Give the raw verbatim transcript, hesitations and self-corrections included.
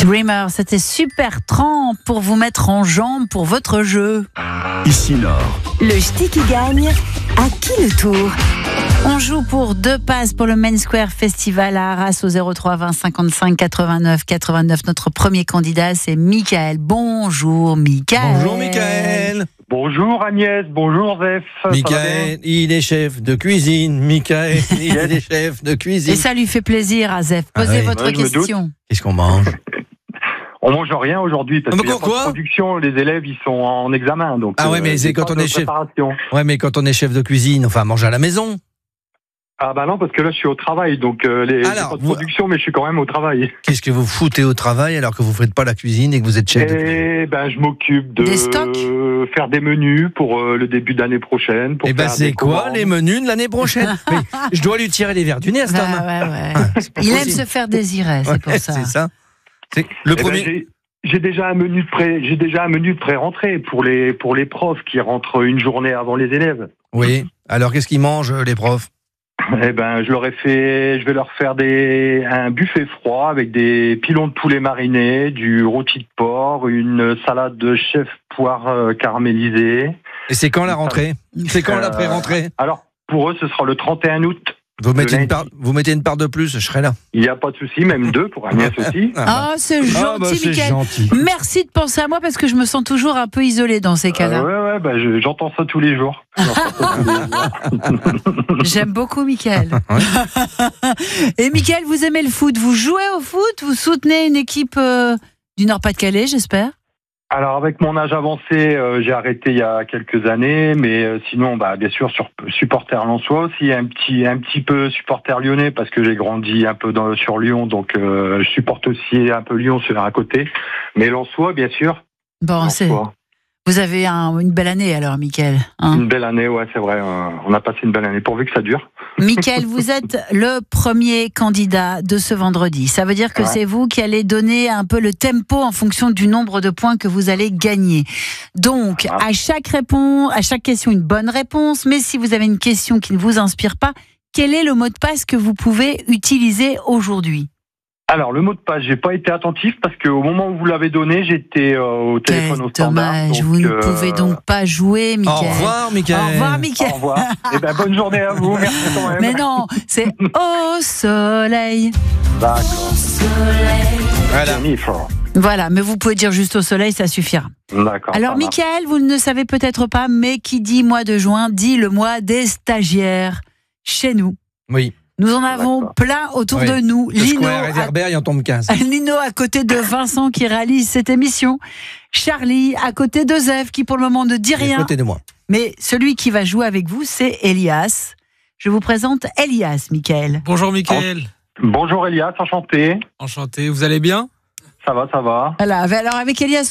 Dreamer, c'était super trempe pour vous mettre en jambe pour votre jeu. Ici Nord. Le ch'ti qui gagne, à qui le tour? On joue pour deux passes pour le Main Square Festival à Arras au zéro trois vingt cinquante-cinq quatre-vingt-neuf quatre-vingt-neuf. Notre premier candidat, c'est Michael. Bonjour Michael. Bonjour Michael. Bonjour Agnès, bonjour Zef. Michael, il est chef de cuisine. Michael, il est chef de cuisine. Et ça lui fait plaisir à Zef. Posez Ah oui. votre Ouais, je me question. Qu'est-ce qu'on mange? On mange rien aujourd'hui parce Mais qu'il y a pas de pourquoi production, les élèves ils sont en examen donc. Ah ouais, mais c'est pas quand on de est chef. préparation. Ouais, mais quand on est chef de cuisine, enfin, manger à la maison. Ah bah non parce que là je suis au travail donc euh, les Alors, j'ai pas de vous- production mais je suis quand même au travail. Qu'est-ce que vous foutez au travail alors que vous faites pas la cuisine et que vous êtes chef de cuisine? Et ben je m'occupe de Des stocks faire des menus pour euh, le début d'année prochaine. Pour Eh ben, faire c'est des quoi commandes. les menus de l'année prochaine? Mais je dois lui tirer les verres du nez à cet Bah, homme. ouais, ouais. Il aime se faire désirer, c'est Ouais, pour ça. C'est ça. C'est le Eh ben, premier. j'ai- J'ai déjà un menu de pré, j'ai déjà un menu de pré-rentrée pour les pour les profs qui rentrent une journée avant les élèves. Oui. Alors, qu'est-ce qu'ils mangent, les profs? Eh ben, je leur ai fait, je vais leur faire des un buffet froid avec des pilons de poulet marinés, du rôti de porc, une salade de chef poire euh, caramélisée. Et c'est quand la rentrée? C'est quand la Euh, pré-rentrée? Alors pour eux, ce sera le trente et un août. Vous mettez, lundi. une part, vous mettez une part de plus, je serai là. Il n'y a pas de souci, même deux pour Agnès aussi. Ah, bah. Ah, c'est gentil, Ah, bah, c'est Michael. gentil. Merci de penser à moi parce que je me sens toujours un peu isolée dans ces cas-là. Euh, ouais, ouais, bah, je- j'entends ça tous les jours. J'entends ça tous les jours. J'aime beaucoup Michael. Et Michael, vous aimez le foot? Vous jouez au foot? Vous soutenez une équipe euh, du Nord-Pas-de-Calais, j'espère? Alors avec mon âge avancé, euh, j'ai arrêté il y a quelques années, mais euh, sinon, bah bien sûr, sur supporter lensois aussi, un petit un petit peu supporter lyonnais parce que j'ai grandi un peu dans, sur Lyon, donc euh, je supporte aussi un peu Lyon sur un côté, mais lensois bien sûr. Bon, c'est... Lensois. Vous avez un- une belle année alors, Michael. Hein? Une belle année, ouais, c'est vrai. euh, on a passé une belle année, pourvu que ça dure. Michael, vous êtes le premier candidat de ce vendredi. Ça veut dire que Ouais. c'est vous qui allez donner un peu le tempo en fonction du nombre de points que vous allez gagner. Donc, Ah. à chaque réponse, à chaque question, une bonne réponse. Mais si vous avez une question qui ne vous inspire pas, quel est le mot de passe que vous pouvez utiliser aujourd'hui? Alors le mot de passe, j'ai pas été attentif parce qu'au moment où vous l'avez donné, j'étais euh, au téléphone Quel au standard. dommage, donc, vous ne euh, pouvez donc pas jouer, Michael. Au revoir, Michael. Au revoir, Au Michael. revoir. Eh ben bonne journée à vous, merci quand même. Mais non, c'est au soleil. D'accord. Voilà. Jennifer. Voilà, mais vous pouvez dire juste au soleil, ça suffira. D'accord. Alors, ça marche. Michael, vous ne savez peut-être pas, mais qui dit mois de juin dit le mois des stagiaires chez nous. Oui. Nous en avons D'accord. plein autour Oui. de nous. Le Lino Square et à, Herbert, il en tombe quinze. Lino à côté de Vincent qui réalise cette émission. Charlie à côté de Zef qui pour le moment ne dit À rien. côté de moi. Mais celui qui va jouer avec vous, c'est Elias. Je vous présente Elias, Michael. Bonjour Mickaël, Bonjour Elias, enchanté. enchanté, vous allez bien? Ça va, ça va. Voilà, alors avec Elias,